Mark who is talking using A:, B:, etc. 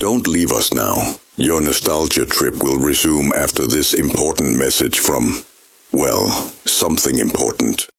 A: Don't leave us now. Your nostalgia trip will resume after this important message from, well, something important.